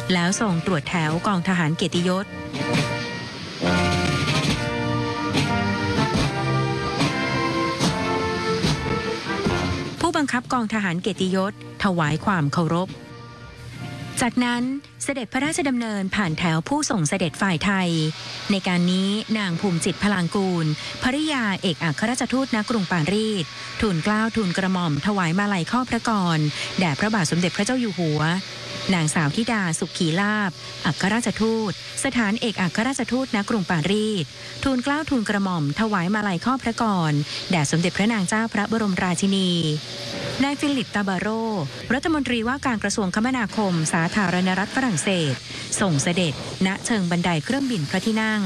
แล้วส่งตรวจแถวกองทหารเกียรติยศผู้บังคับกองทหารเกียรติยศถวายความเคารพจากนั้นเสด็จพระราชดำเนินผ่านแถวผู้ส่งเสด็จฝ่ายไทยในการนี้นางภูมิจิตรพลางกูลภริยาเอกอัครราชทูตณกรุงปารีสทูลเกล้าทูลกระหม่อมถวายมาลัยข้อพระกรแด่พระบาทสมเด็จพระเจ้าอยู่หัวนางสาวธิดาสุขีลาภอัครราชทูตสถานเอกอัครราชทูตณกรุงปารีสทูลเกล้าทูลกระหม่อมถวายมาลัยข้อพระกรแด่สมเด็จพระนางเจ้าพระบรมราชินีนายฟิลิปตาบาโรรัฐมนตรีว่าการกระทรวงคมนาคมสาธารณรัฐฝรั่งเศสส่งเสด็จณเชิงบันไดเครื่องบินพระที่นั่ง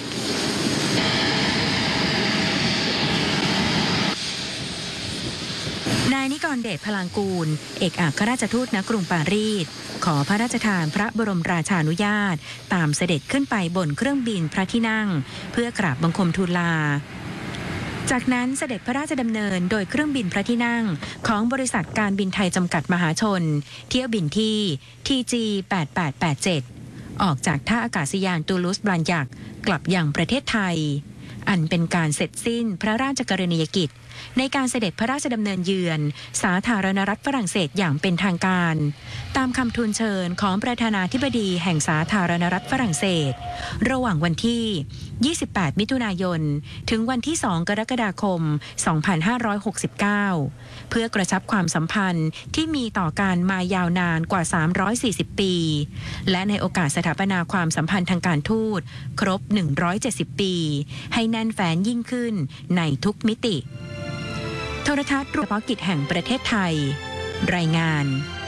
นายนิกรเดชพลางกูลเอกอัครราชทูตณกรุงปารีสขอพระราชทานพระบรมราชานุญาตตามเสด็จขึ้นไปบนเครื่องบินพระที่นั่งเพื่อกราบบังคมทูลลาจากนั้นเสด็จพระราชดำเนินโดยเครื่องบินพระที่นั่งของบริษัทการบินไทยจำกัดมหาชนเที่ยวบินที่ TG 8887ออกจากท่าอากาศยานตูลูสบลานยักกลับยังประเทศไทยอันเป็นการเสร็จสิ้นพระราชกรณียกิจในการเสด็จพระราชดำเนินเยือนสาธารณรัฐฝรั่งเศสอย่างเป็นทางการตามคำทูลเชิญของประธานาธิบดีแห่งสาธารณรัฐฝรั่งเศสระหว่างวันที่28มิถุนายนถึงวันที่2กรกฎาคม2569เพื่อกระชับความสัมพันธ์ที่มีต่อกันมายาวนานกว่า340ปีและในโอกาสสถาปนาความสัมพันธ์ทางการทูตครบ170ปีให้แน่นแฟ้นยิ่งขึ้นในทุกมิติโทรทัศน์เฉพาะกิจแห่งประเทศไทยรายงาน